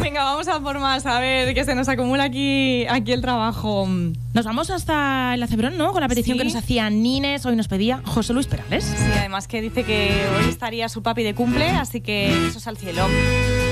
Venga, vamos a por más, a ver, que se nos acumula aquí el trabajo. Nos vamos hasta el Acebrón, ¿no? Con la petición que nos hacía Nines, hoy nos pedía José Luis Perales. Sí, además que dice que hoy estaría su papi de cumple, así que besos al cielo.